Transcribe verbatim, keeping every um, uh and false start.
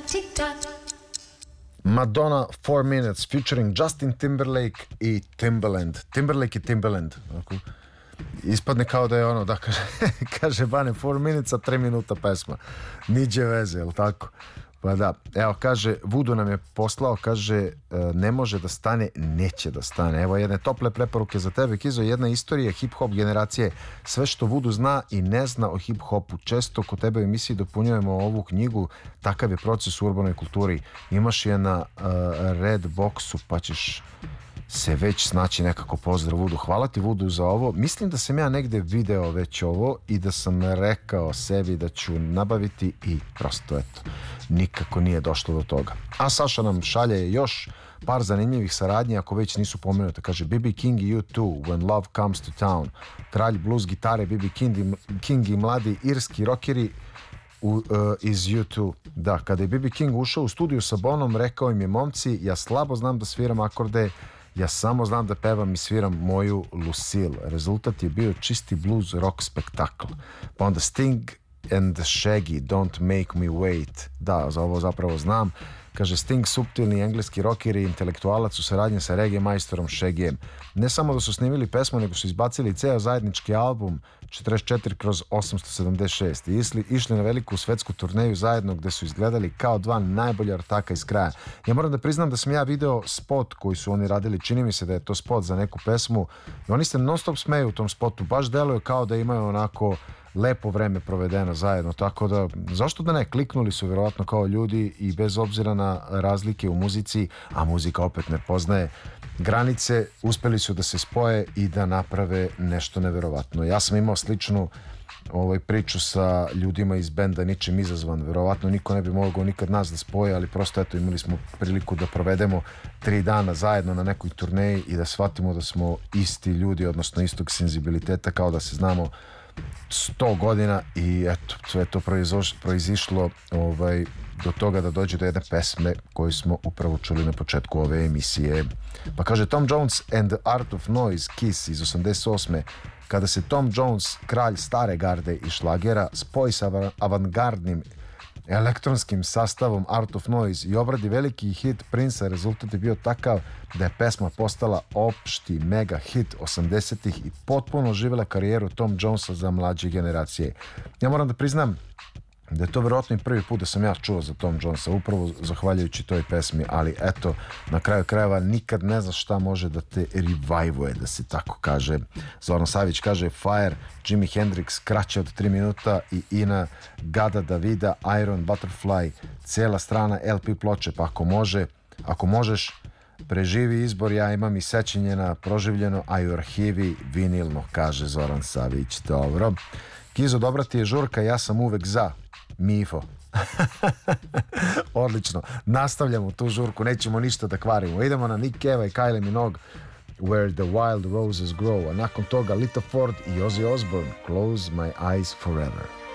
Madonna four minutes featuring Justin Timberlake i Timbaland. Timberlake i Timbaland. Ispadne kao da je ono, da kaže, kaže Bane four minutes, a tri minuta pesma. Niđe veze, jel tako? Pa da, evo kaže, Vudu nam je poslao, kaže, ne može da stane, neće da stane. Evo jedne tople preporuke za tebe, Kizo, jedna istorija hip-hop generacije, sve što Vudu zna i ne zna o hip-hopu. Često kod tebe u emisiji dopunjujemo ovu knjigu, takav je proces u urbanoj kulturi. Imaš je na uh, Red Boxu, pa ćeš se već snaći nekako. Pozdrav Vudu, hvala ti Vudu za ovo. Mislim da sam ja negde video već ovo i da sam rekao sebi da ću nabaviti i prosto eto, nikako nije došlo do toga. A Saša nam šalje još par zanimljivih saradnji, ako već nisu pomenute. Kaže B B King i U two, When Love Comes to Town. Kralj blues gitare B B King i, King i mladi irski rockeri u, uh, iz U two. Da, kada je B B King ušao u studiju sa Bonom, rekao im je: momci, ja slabo znam da sviram akorde, ja samo znam da pevam i sviram moju Lucille. Rezultat je bio čisti blues rock spektakl. Pa onda Sting and the Shaggy, Don't Make Me Wait. Da, za ovo zapravo znam. Kaže Sting, suptilni engleski rocker i intelektualac u saradnji sa reggae majstorom Shaggyem. Ne samo da su snimili pesmu, nego su izbacili ceo zajednički album četrdeset četiri kroz osamsto sedamdeset šest i isli, išli na veliku svetsku turneju zajedno, gde su izgledali kao dva najbolja ortaka iz kraja. Ja moram da priznam da sam ja video spot koji su oni radili, čini mi se da je to spot za neku pesmu i oni se non stop smeju u tom spotu, baš deluje kao da imaju onako lepo vreme provedeno zajedno, tako da zašto da ne, kliknuli su vjerovatno kao ljudi i bez obzira na razlike u muzici, a muzika opet ne poznaje granice, uspeli su da se spoje i da naprave nešto neverovatno. Ja sam imao sličnu ovaj, priču sa ljudima iz benda Ničim izazvan, verovatno niko ne bi mogao nikad nas da spoje, ali prosto eto imali smo priliku da provedemo tri dana zajedno na nekoj turneji i da shvatimo da smo isti ljudi, odnosno istog senzibiliteta, kao da se znamo sto godina i eto, sve to proizišlo ovaj, do toga da dođe do jedne pesme koju smo upravo čuli na početku ove emisije. Pa kaže Tom Jones and the Art of Noise, Kiss iz osamdeset osme. Kada se Tom Jones, kralj stare garde i šlagera, spoji sa avantgardnim elektronskim sastavom Art of Noise i obradi veliki hit Prince-a, rezultat je bio takav da je pesma postala opšti mega hit osamdesetih i potpuno oživjela karijeru Tom Jonesa za mlađe generacije. Ja moram da priznam da je to vjerojatno i prvi put da sam ja čuo za Tom Jonesa, upravo zahvaljujući toj pesmi, ali eto, na kraju krajeva nikad ne znaš šta može da te revivuje, da se tako kaže. Zoran Savić kaže Fire, Jimi Hendrix kraće od tri minuta i Ina Gada Davida, Iron Butterfly, cijela strana L P ploče, pa ako može, ako možeš, preživi izbor, ja imam i sećanje na proživljeno, a i u arhivi vinilno, kaže Zoran Savić. Dobro. Kizo, dobra ti je žurka, ja sam uvek za. Mifo. Odlično. Nastavljamo tu žurku, nećemo ništa da kvarimo. Idemo na Nick Cave i Kylie Minogue, Where the Wild Roses Grow, a nakon toga Lita Ford i Ozzy Osbourne, Close My Eyes Forever.